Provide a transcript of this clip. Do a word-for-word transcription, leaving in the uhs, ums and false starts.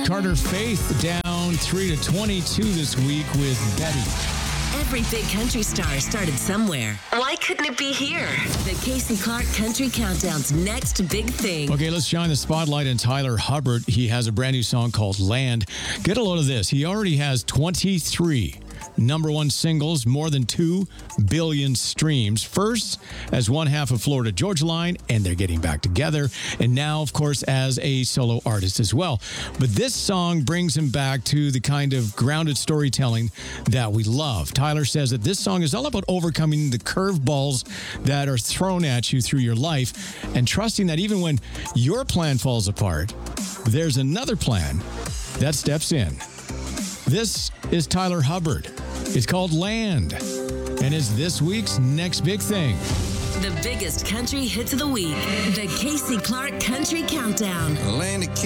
Carter Faith down three to twenty-two this week with Betty. Every big country star started somewhere. Why couldn't it be here? The Casey Clark Country Countdown's next big thing. Okay, let's shine the spotlight on Tyler Hubbard. He has a brand new song called Land. Get a load of this. He already has twenty-three number one singles, more than two billion streams. First, as one half of Florida Georgia Line, and they're getting back together. And now, of course, as a solo artist as well. But this song brings him back to the kind of grounded storytelling that we love. Tyler says that this song is all about overcoming the curveballs that are thrown at you through your life and trusting that even when your plan falls apart, there's another plan that steps in. This is Tyler Hubbard. It's called Land, and it's this week's next big thing. The biggest country hits of the week. The Casey Clark Country Countdown. Land of